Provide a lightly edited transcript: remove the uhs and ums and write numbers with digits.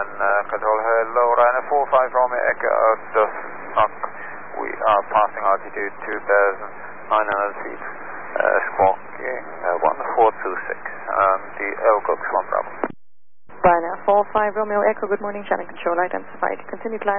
and control hello, Ryanair 45 Romeo Echo out of knock. We are passing altitude 2,900 feet. Squawking 1426 on the Elcox 1 Bravo. Ryanair 45 Romeo Echo, good morning, channel control identified. Continue climb.